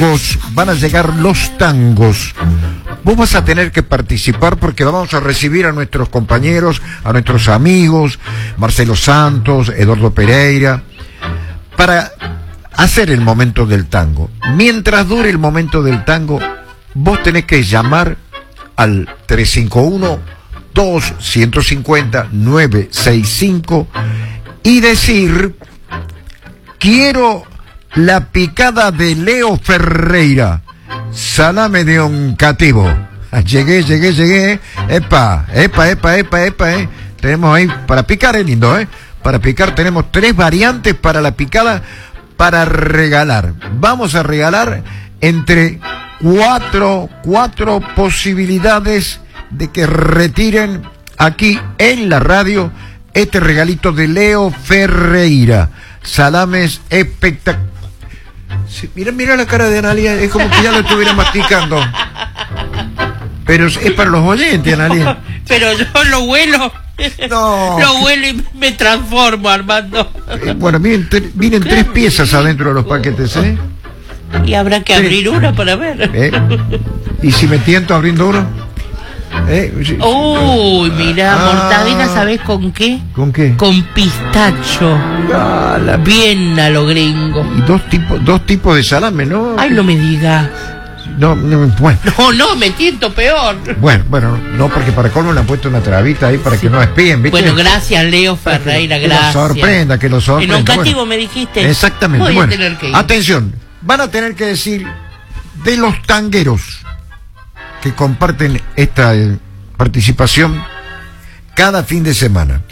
tangos, van a llegar los tangos. Vos vas a tener que participar porque vamos a recibir a nuestros compañeros, a nuestros amigos, Marcelo Santos, Eduardo Pereira, para hacer el momento del tango. Mientras dure el momento del tango, vos tenés que llamar al 351-2150-965 y decir: quiero la picada de Leo Ferreira, salame de Oncativo. Llegué. Epa. Tenemos ahí, para picar es lindo, Para picar tenemos 3 variantes para la picada para regalar. Vamos a regalar entre cuatro posibilidades de que retiren aquí en la radio este regalito de Leo Ferreira. Salames espectaculares. Sí, mira la cara de Analia, es como que ya lo estuviera masticando. Pero es para los oyentes, Analia. Pero yo lo huelo. No. Lo huelo y me transformo, Armando. Bueno, vienen 3 piezas adentro de los paquetes, Y habrá que abrir una para ver. ¿Y si me tiento abriendo uno? Uy, mira, mortadela, ¿sabés con qué? ¿Con qué? Con pistacho. Bien a lo gringo. Y dos tipos de salame, ¿no? Ay, no me digas. No, bueno. No, me tiento peor. Bueno, no, porque para colmo le han puesto una trabita ahí para que no espíen, ¿viste? Bueno, gracias, Leo Ferreira, gracias. Que lo sorprenda. En Oncativo me dijiste. Exactamente. Voy a tener que ir. Atención, van a tener que decir de los tangueros que comparten esta participación cada fin de semana.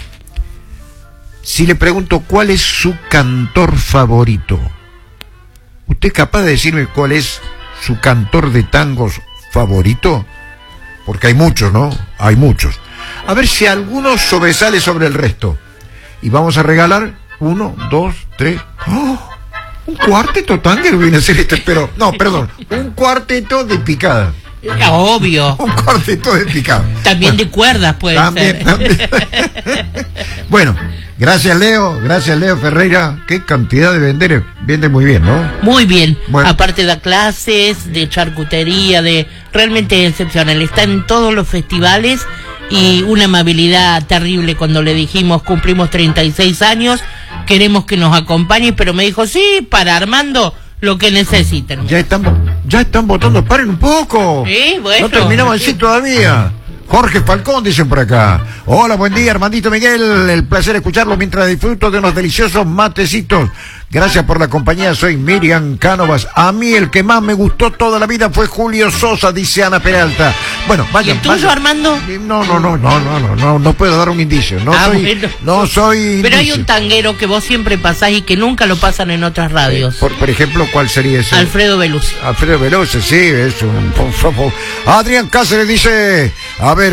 Si le pregunto cuál es su cantor favorito, ¿usted es capaz de decirme cuál es su cantor de tangos favorito? Porque hay muchos, ¿no? Hay muchos. A ver si alguno sobresale sobre el resto. Y vamos a regalar 1, 2, 3. ¡Oh! Un cuarteto tanguero viene a ser pero no, perdón, un cuarteto de picada. Obvio. Un cuarteto de picada. También de cuerdas puede ser. También. Bueno, gracias Leo Ferreira. Qué cantidad de vende muy bien, ¿no? Muy bien. Bueno. Aparte da clases de charcutería, realmente excepcional. Está en todos los festivales y una amabilidad terrible cuando le dijimos cumplimos 36 años, queremos que nos acompañe, pero me dijo sí, para Armando lo que necesiten. Ya están votando, paren un poco. Bueno. No terminamos así todavía. Jorge Falcón, dicen por acá. Hola, buen día, Armandito Miguel. El placer escucharlo mientras disfruto de unos deliciosos matecitos. Gracias por la compañía, soy Miriam Cánovas. A mí el que más me gustó toda la vida fue Julio Sosa, dice Ana Peralta. Bueno, vayan. ¿Y el tuyo, Armando? No puedo dar un indicio. No soy Pero hay indicio. un tanguero que vos siempre pasás y que nunca lo pasan en otras radios. Por ejemplo, ¿cuál sería ese? Alfredo Veloso, sí, es un... Adrián Cáceres dice, a ver,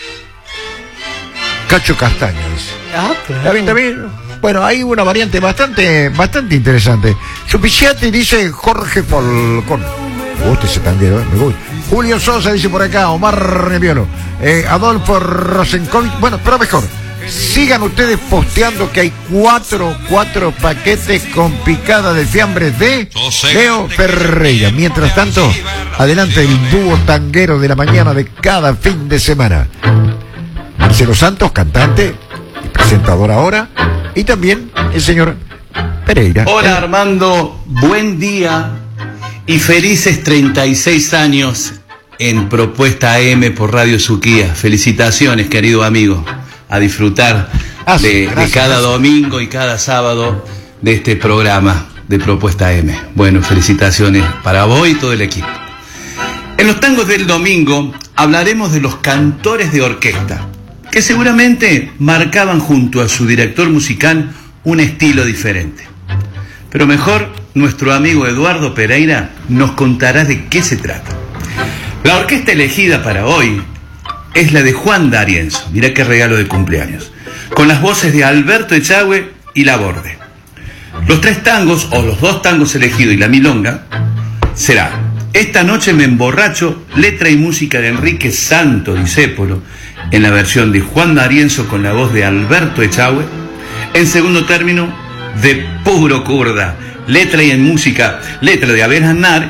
Cacho Castaño dice. Claro. ¿Está bien? Bueno, hay una variante bastante interesante. Suficiente dice Jorge Falcón. Me gusta ese tanguero, me gusta. Julio Sosa dice por acá, Omar Neviolo. Adolfo Rosenkovic. Bueno, pero mejor, sigan ustedes posteando que hay cuatro paquetes con picada de fiambre de Leo Ferreira. Mientras tanto, adelante el dúo tanguero de la mañana de cada fin de semana. Marcelo Santos, cantante y presentador ahora, y también el señor Pereira. Hola Armando, buen día y felices 36 años en Propuesta AM por Radio Suquía. Felicitaciones, querido amigo, a disfrutar de cada domingo y cada sábado de este programa de Propuesta AM. Bueno, felicitaciones para vos y todo el equipo. En los tangos del domingo hablaremos de los cantores de orquesta, que seguramente marcaban junto a su director musical un estilo diferente. Pero mejor, nuestro amigo Eduardo Pereira nos contará de qué se trata. La orquesta elegida para hoy es la de Juan D'Arienzo, mirá qué regalo de cumpleaños, con las voces de Alberto Echagüe y Laborde. Los 3 tangos, o los 2 tangos elegidos y la milonga, será Esta noche me emborracho, letra y música de Enrique Santo Discépolo, en la versión de Juan D'Arienzo con la voz de Alberto Echagüe. En segundo término, de puro curda, letra y en música, letra de Abel Aznar